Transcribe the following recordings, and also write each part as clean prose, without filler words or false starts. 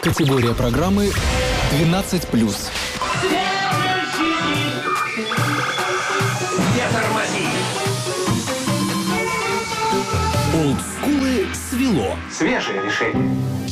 Категория программы 12+. Олдскулы свело. Свежее решение.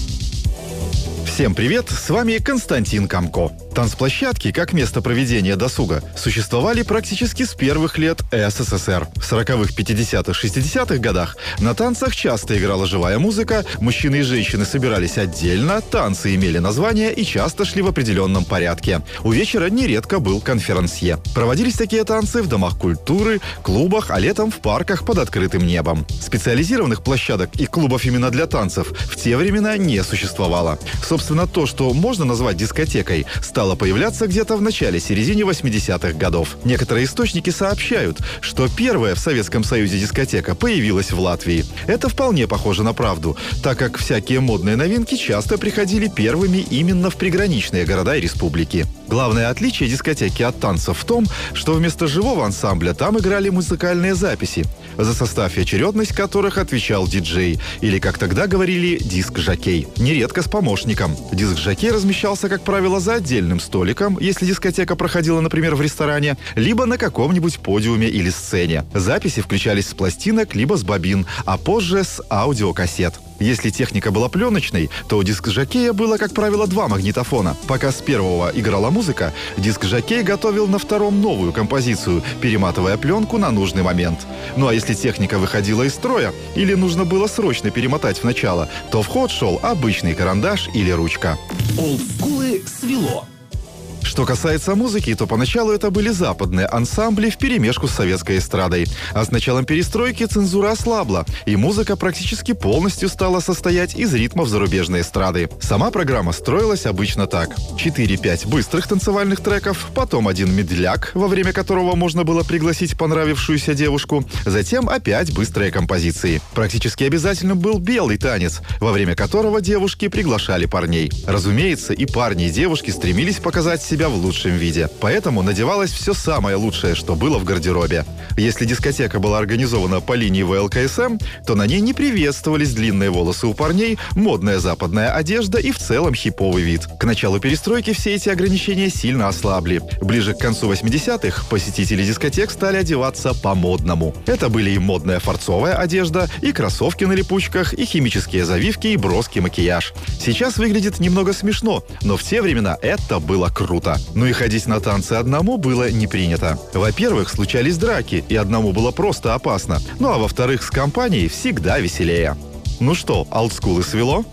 Всем привет, с вами Константин Камко. Танцплощадки, как место проведения досуга, существовали практически с первых лет СССР. В 40-х, 50-х, 60-х годах на танцах часто играла живая музыка, мужчины и женщины собирались отдельно, танцы имели название и часто шли в определенном порядке. У вечера нередко был конферансье. Проводились такие танцы в домах культуры, клубах, а летом в парках под открытым небом. Специализированных площадок и клубов именно для танцев в те времена не существовало. Собственно, то, что можно назвать дискотекой, стало появляться где-то в начале-середине 80-х годов. Некоторые источники сообщают, что первая в Советском Союзе дискотека появилась в Латвии. Это вполне похоже на правду, так как всякие модные новинки часто приходили первыми именно в приграничные города и республики. Главное отличие дискотеки от танцев в том, что вместо живого ансамбля там играли музыкальные записи, за состав и очередность которых отвечал диджей, или, как тогда говорили, диск-жокей. Нередко с помощником. Диск-жокей размещался, как правило, за отдельным столиком, если дискотека проходила, например, в ресторане, либо на каком-нибудь подиуме или сцене. Записи включались с пластинок, либо с бобин, а позже с аудиокассет. Если техника была пленочной, то у диск-жокея было, как правило, 2 магнитофона. Пока с первого играла музыка, диск-жокей готовил на втором новую композицию, перематывая пленку на нужный момент. Ну а если техника выходила из строя или нужно было срочно перемотать в начало, то в ход шел обычный карандаш или ручка. Олдскулы свело. Что касается музыки, то поначалу это были западные ансамбли вперемешку с советской эстрадой. А с началом перестройки цензура ослабла, и музыка практически полностью стала состоять из ритмов зарубежной эстрады. Сама программа строилась обычно так. 4-5 быстрых танцевальных треков, потом один медляк, во время которого можно было пригласить понравившуюся девушку, затем опять быстрые композиции. Практически обязательным был белый танец, во время которого девушки приглашали парней. Разумеется, и парни, и девушки стремились показать себя в лучшем виде. Поэтому надевалось все самое лучшее, что было в гардеробе. Если дискотека была организована по линии ВЛКСМ, то на ней не приветствовались длинные волосы у парней, модная западная одежда и в целом хиповый вид. К началу перестройки все эти ограничения сильно ослабли. Ближе к концу 80-х посетители дискотек стали одеваться по-модному. Это были и модная фарцовая одежда, и кроссовки на липучках, и химические завивки, и броский макияж. Сейчас выглядит немного смешно, но в те времена это было круто. Ну и ходить на танцы одному было не принято. Во-первых, случались драки, и одному было просто опасно. Ну а во-вторых, с компанией всегда веселее. Ну что, олдскулы свело?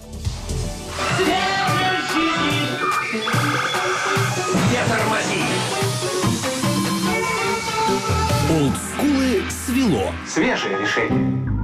Олдскулы свело. Свежее решение.